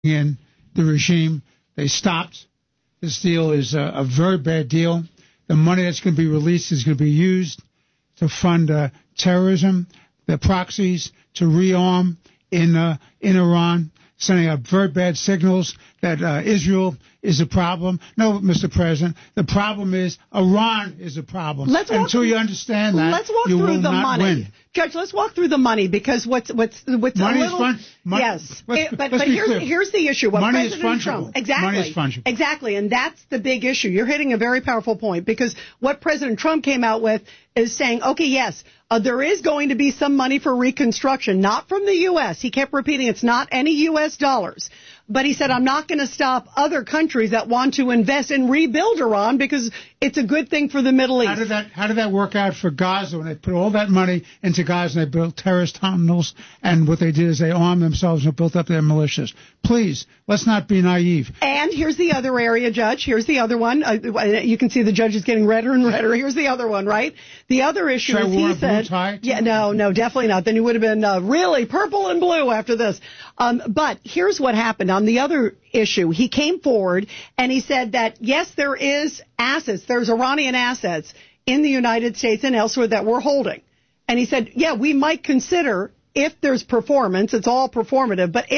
in the regime. They stopped. This deal is a very bad deal. The money that's going to be released is going to be used to fund terrorism, the proxies, to rearm in Iran, sending out very bad signals that Israel is a problem. No, Mr. President, the problem is Iran is a problem. Until you understand that, let's walk you through will the not money. win. Judge, let's walk through the money, because what's money a little... is yes, but here's the issue. What money is President fungible. Trump, exactly, money is fungible. Exactly, and that's the big issue. You're hitting a very powerful point, because what President Trump came out with is saying, okay, yes, there is going to be some money for reconstruction, not from the U.S. He kept repeating it's not any U.S. dollars. But he said, I'm not going to stop other countries that want to invest and rebuild Iran, because it's a good thing for the Middle East. How did that work out for Gaza when they put all that money into Gaza and they built terrorist tunnels, and what they did is they armed themselves and built up their militias? Please, let's not be naive. And here's the other area, Judge. Here's the other one. You can see the judge is getting redder and redder. Here's the other one, right? The other issue is he said... Yeah, no, definitely not. Then he would have been really purple and blue after this. But here's what happened. On the other issue, he came forward and he said that, yes, there is assets. There's Iranian assets in the United States and elsewhere that we're holding. And he said, yeah, we might consider, if there's performance, it's all performative, but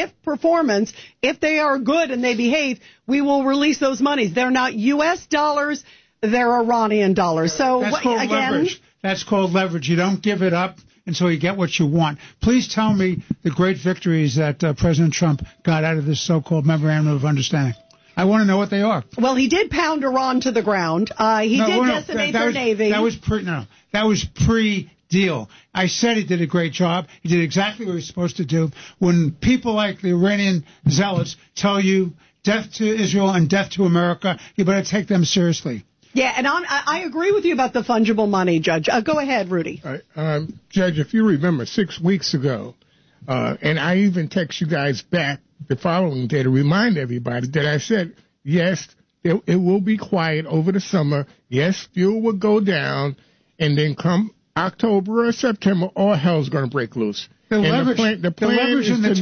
if they are good and they behave, we will release those monies. They're not U.S. dollars, they're Iranian dollars. So that's called leverage. That's called leverage. You don't give it up until you get what you want. Please tell me the great victories that President Trump got out of this so-called memorandum of understanding. I want to know what they are. Well, he did pound Iran to the ground. He did decimate their navy. That was pre-deal. I said he did a great job. He did exactly what he was supposed to do. When people like the Iranian zealots tell you death to Israel and death to America, you better take them seriously. Yeah, and I agree with you about the fungible money, Judge. Go ahead, Rudy. Judge, if you remember 6 weeks ago, and I even text you guys back the following day to remind everybody that I said, yes, it will be quiet over the summer. Yes, fuel will go down, and then come October or September, all hell's going to break loose. The plan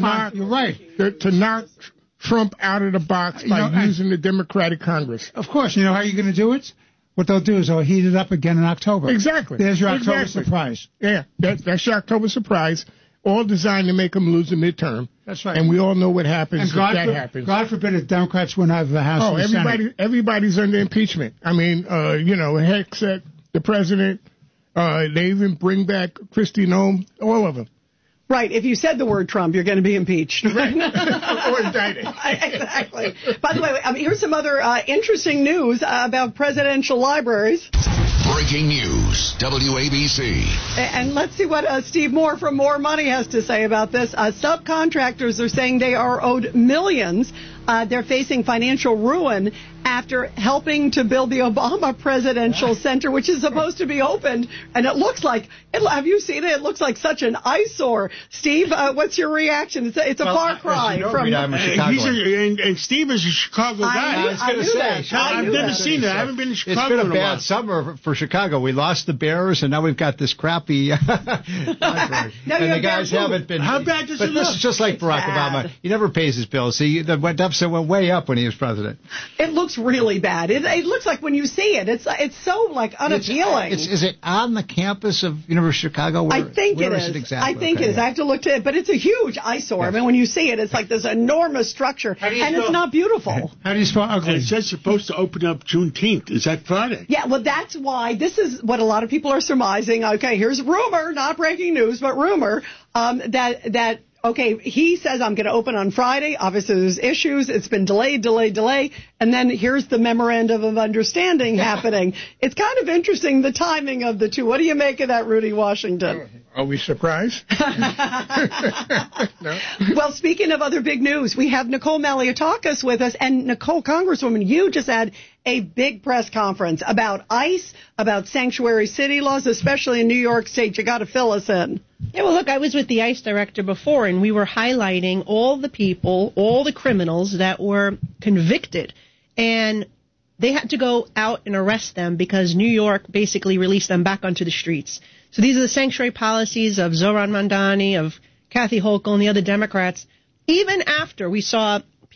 is to knock Trump out of the box by using the Democratic Congress. Of course. You know how you're going to do it? What they'll do is they'll heat it up again in October. Exactly. There's your October surprise. Yeah, that's your October surprise, all designed to make them lose the midterm. That's right. And we all know what happens if that happens. God forbid if Democrats win out of the House and the Senate. Everybody's under impeachment. I mean, Hegseth, the president, they even bring back Kristi Noem, all of them. Right. If you said the word Trump, you're going to be impeached. Right. Or indicted. Exactly. By the way, here's some other interesting news about presidential libraries. Breaking news, WABC. And let's see what Steve Moore from More Money has to say about this. Subcontractors are saying they are owed millions. They're facing financial ruin after helping to build the Obama Presidential Center, which is supposed to be opened. And it looks like, have you seen it? It looks like such an eyesore. Steve, what's your reaction? It's a far cry from... I'm a Chicagoan. And Steve is a Chicago guy. I was going to say. I've never seen it. I haven't been to Chicago in a while. It's been a bad summer for Chicago. We lost the Bears, and now we've got this crappy library. And the guys haven't been... How bad does it look? But this is just like Barack Obama. He never pays his bills. See, the deficit went way up when he was president. It looks really bad. It looks like when you see it, it's so unappealing. Is it on the campus of University of Chicago? I think it is. Exactly? I think it is. I have to look to it, but it's a huge eyesore. Yes. I mean, when you see it, it's like this enormous structure, and it's not beautiful. How do you spell ugly? It says supposed to open up Juneteenth. Is that Friday? Yeah, well, that's why. This is what a lot of people are surmising. Okay, here's rumor, not breaking news, but rumor, that okay, he says, I'm going to open on Friday. Obviously, there's issues. It's been delayed. And then here's the memorandum of understanding happening. It's kind of interesting, the timing of the two. What do you make of that, Rudy Washington? Are we surprised? No. Well, speaking of other big news, we have Nicole Maliotakis with us. And Nicole, Congresswoman, you just had a big press conference about ICE, about sanctuary city laws, especially in New York State. You got to fill us in. Yeah, well, look, I was with the ICE director before, and we were highlighting all the people, all the criminals that were convicted, and they had to go out and arrest them because New York basically released them back onto the streets. So these are the sanctuary policies of Zohran Mamdani, of Kathy Hochul, and the other Democrats. Even after we saw